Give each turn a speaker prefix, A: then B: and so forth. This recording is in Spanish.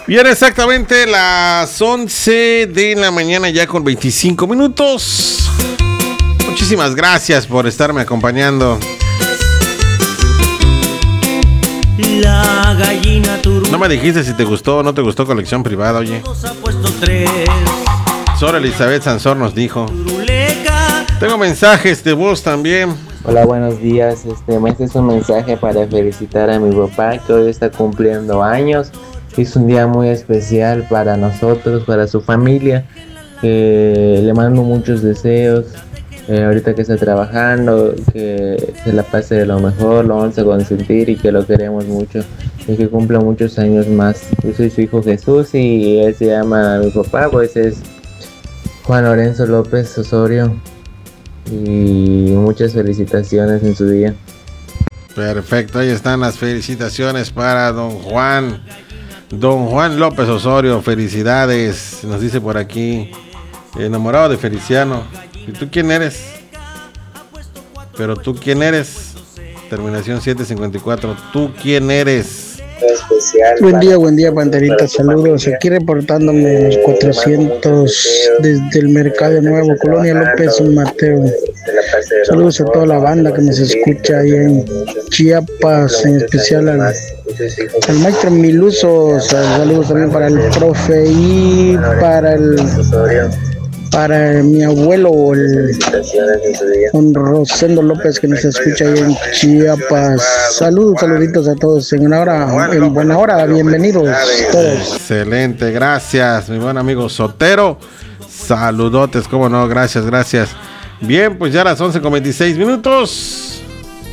A: Bien, exactamente las 11 de la mañana ya con 25 minutos. Muchísimas gracias por estarme acompañando.
B: La gallina turuleca.
A: No me dijiste si te gustó o no te gustó Colección Privada, oye. Sor Elizabeth Sansor nos dijo. Tengo mensajes de voz también.
C: Hola, buenos días. Este es un mensaje para felicitar a mi papá que hoy está cumpliendo años. Es un día muy especial para nosotros, para su familia. Le mando muchos deseos. Ahorita que está trabajando, que se la pase de lo mejor, lo vamos a consentir y que lo queremos mucho. Y que cumpla muchos años más. Yo soy su hijo Jesús y él se llama, mi papá, pues es Juan Lorenzo López Osorio. Y muchas felicitaciones en su día.
A: Perfecto, ahí están las felicitaciones para don Juan López Osorio. Felicidades, nos dice por aquí, enamorado de Feliciano. ¿Y tú quién eres? Pero tú quién eres, terminación 754. ¿Tú quién eres?
D: Buen día, Banderita, saludos, aquí reportándome los 400 desde el Mercado Nuevo, Colonia López Mateo. Saludos a toda la banda que nos escucha ahí en Chiapas, en especial al maestro Miluso. Saludos también para el profe y para mi abuelo, don Rosendo López, que nos escucha ahí en Chiapas. Saluditos a todos. En buena hora, bienvenidos todos.
A: Excelente, gracias, mi buen amigo Sotero. Saludotes, cómo no, gracias. Bien, pues ya a las 11:26.